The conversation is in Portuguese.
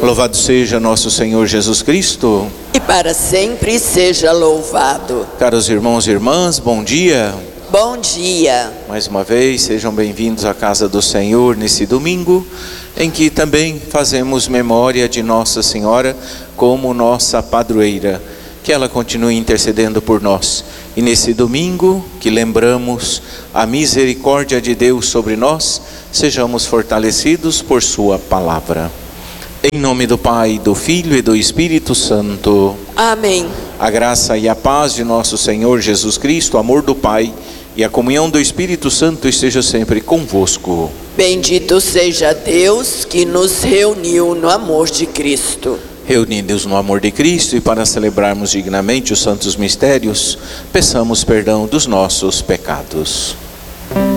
Louvado seja nosso Senhor Jesus Cristo. E para sempre seja louvado. Caros irmãos e irmãs, bom dia. Bom dia. Mais uma vez, sejam bem-vindos à casa do Senhor nesse domingo, em que também fazemos memória de Nossa Senhora como nossa padroeira. Que ela continue intercedendo por nós. E nesse domingo que lembramos a misericórdia de Deus sobre nós, sejamos fortalecidos por sua palavra. Em nome do Pai, do Filho e do Espírito Santo. Amém. A graça e a paz de nosso Senhor Jesus Cristo, o amor do Pai e a comunhão do Espírito Santo esteja sempre convosco. Bendito seja Deus que nos reuniu no amor de Cristo. Reunidos no amor de Cristo e para celebrarmos dignamente os santos mistérios, peçamos perdão dos nossos pecados.